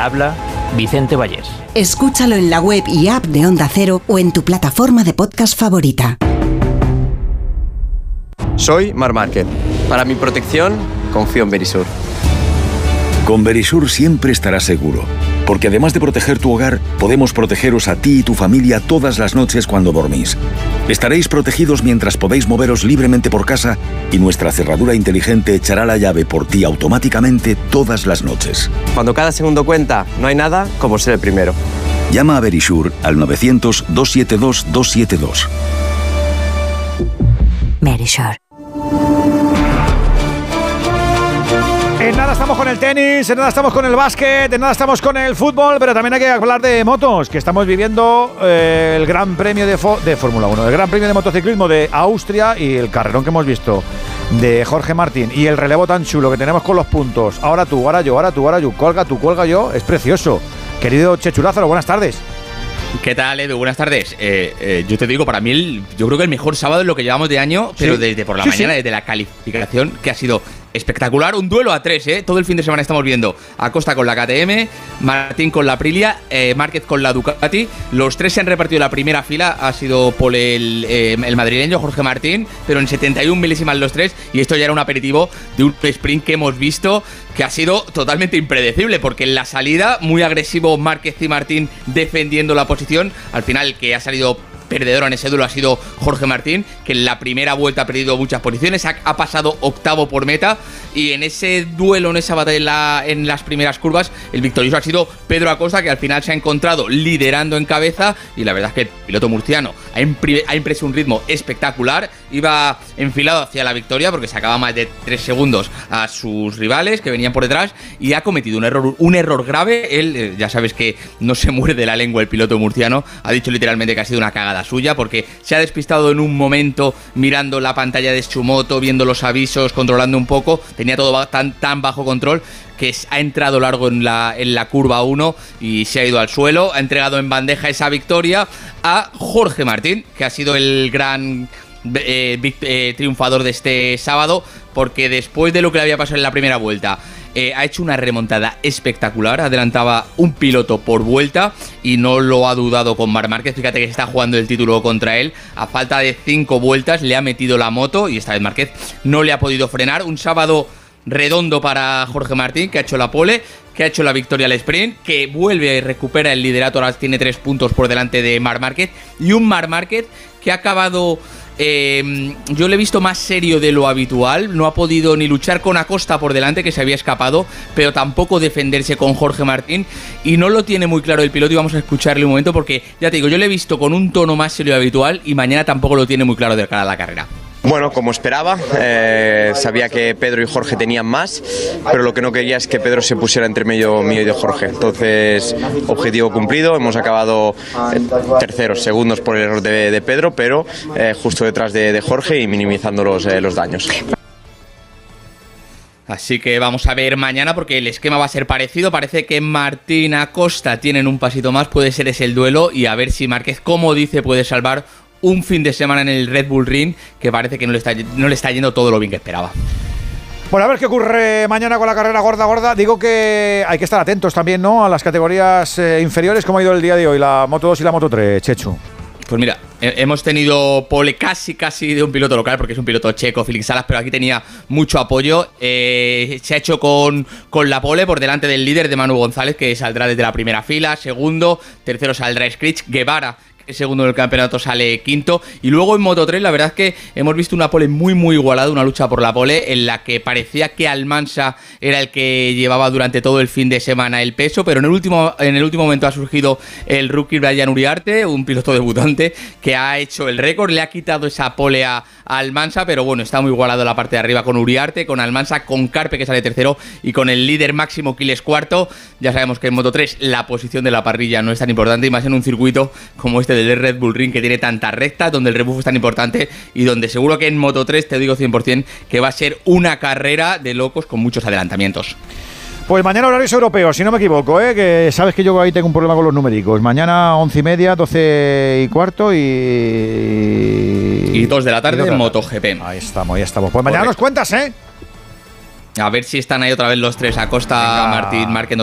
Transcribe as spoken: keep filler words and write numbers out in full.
habla Vicente Vallés. Escúchalo en la web y app de Onda Cero o en tu plataforma de podcast favorita. Soy Marc Márquez. Para mi protección, confío en Verisur. Con Verisur siempre estarás seguro, porque además de proteger tu hogar, podemos protegeros a ti y tu familia todas las noches cuando dormís. Estaréis protegidos mientras podéis moveros libremente por casa y nuestra cerradura inteligente echará la llave por ti automáticamente todas las noches. Cuando cada segundo cuenta, no hay nada como ser el primero. Llama a Verisur al novecientos, doscientos setenta y dos, doscientos setenta y dos. Verisur. En nada estamos con el tenis, en nada estamos con el básquet, en nada estamos con el fútbol, pero también hay que hablar de motos, que estamos viviendo eh, el Gran Premio de, fo- de Fórmula uno, el Gran Premio de motociclismo de Austria y el carrerón que hemos visto de Jorge Martín y el relevo tan chulo que tenemos con los puntos. Ahora tú, ahora yo, ahora tú, ahora yo, colga tú, cuelga yo, es precioso. Querido Chechu Lázaro, buenas tardes. ¿Qué tal, Edu? Buenas tardes. Eh, eh, yo te digo, para mí, el, yo creo que el mejor sábado es lo que llevamos de año, pero sí. desde por la sí, mañana, sí. desde la calificación, que ha sido espectacular. Un duelo a tres, ¿eh? Todo el fin de semana estamos viendo Acosta con la K T M, Martín con la Aprilia, eh, Márquez con la Ducati. Los tres se han repartido la primera fila. Ha sido por el, eh, el madrileño Jorge Martín, pero en setenta y un milésimas los tres. Y esto ya era un aperitivo de un sprint que hemos visto que ha sido totalmente impredecible, porque en la salida, muy agresivo Márquez y Martín defendiendo la posición. Al final, el que ha salido perdedor en ese duelo ha sido Jorge Martín, que en la primera vuelta ha perdido muchas posiciones, ha, ha pasado octavo por meta, y en ese duelo, en esa batalla en, la, en las primeras curvas, el victorioso ha sido Pedro Acosta, que al final se ha encontrado liderando en cabeza, y la verdad es que el piloto murciano ha, impri- ha impreso un ritmo espectacular, iba enfilado hacia la victoria porque sacaba más de tres segundos a sus rivales que venían por detrás, y ha cometido un error, un error grave. Él, eh, ya sabes que no se muerde la lengua el piloto murciano, ha dicho literalmente que ha sido una cagada suya, porque se ha despistado en un momento mirando la pantalla de su moto, viendo los avisos, controlando un poco, tenía todo tan, tan bajo control que ha entrado largo en la, en la curva uno y se ha ido al suelo. Ha entregado en bandeja esa victoria a Jorge Martín, que ha sido el gran eh, eh, triunfador de este sábado, porque después de lo que le había pasado en la primera vuelta, Eh, ha hecho una remontada espectacular, adelantaba un piloto por vuelta y no lo ha dudado con Marc Márquez. Fíjate que se está jugando el título contra él, a falta de cinco vueltas le ha metido la moto y esta vez Márquez no le ha podido frenar. Un sábado redondo para Jorge Martín, que ha hecho la pole, que ha hecho la victoria al sprint, que vuelve y recupera el liderato, ahora tiene tres puntos por delante de Marc Márquez, y un Marc Márquez que ha acabado... Eh, yo le he visto más serio de lo habitual, no ha podido ni luchar con Acosta por delante, que se había escapado, pero tampoco defenderse con Jorge Martín, y no lo tiene muy claro el piloto, y vamos a escucharle un momento porque, ya te digo, yo le he visto con un tono más serio de habitual y mañana tampoco lo tiene muy claro de cara a la carrera. Bueno, como esperaba, eh, sabía que Pedro y Jorge tenían más, pero lo que no quería es que Pedro se pusiera entre medio mío y de Jorge. Entonces, objetivo cumplido, hemos acabado eh, terceros, segundos por el error de, de Pedro, pero eh, justo detrás de, de Jorge y minimizando los, eh, los daños. Así que vamos a ver mañana, porque el esquema va a ser parecido. Parece que Martín Acosta tienen un pasito más, puede ser ese el duelo, y a ver si Márquez, como dice, puede salvar un fin de semana en el Red Bull Ring, que parece que no le está, no le está yendo todo lo bien que esperaba. Bueno, a ver qué ocurre mañana con la carrera gorda, gorda. Digo que hay que estar atentos también, ¿no?, a las categorías eh, inferiores. ¿Cómo ha ido el día de hoy la Moto dos y la Moto tres, Chechu? Pues mira, hemos tenido pole casi casi de un piloto local, porque es un piloto checo, Félix Salas, pero aquí tenía mucho apoyo. Eh, se ha hecho con, con la pole por delante del líder, de Manu González, que saldrá desde la primera fila. Segundo, tercero saldrá Scritch. Guevara, que segundo del campeonato, sale quinto. Y luego en Moto tres, la verdad es que hemos visto una pole muy muy igualada, una lucha por la pole en la que parecía que Almansa era el que llevaba durante todo el fin de semana el peso, pero en el último, en el último momento ha surgido el rookie Brian Uriarte, un piloto debutante que ha hecho el récord, le ha quitado esa pole a, a Almansa, pero bueno, está muy igualado la parte de arriba con Uriarte, con Almansa, con Carpe, que sale tercero, y con el líder Máximo Quiles cuarto. Ya sabemos que en Moto tres la posición de la parrilla no es tan importante, y más en un circuito como este del Red Bull Ring, que tiene tantas rectas, donde el rebufo es tan importante, y donde seguro que en Moto tres, te digo cien por ciento, que va a ser una carrera de locos con muchos adelantamientos. Pues mañana horarios europeos, si no me equivoco, ¿eh? Que sabes que yo ahí tengo un problema con los numéricos. Mañana once y media, doce y cuarto y... Y dos de la tarde en MotoGP. Ahí estamos, ahí estamos. Pues mañana Correcto. Nos cuentas, ¿eh? A ver si están ahí otra vez los tres, Acosta, Venga. Martín, Márquez.